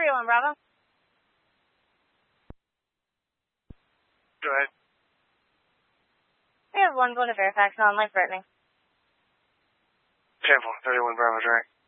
31 Bravo. Go ahead. We have one going to Fairfax, non-life threatening. 10-4, 31 Bravo, direct.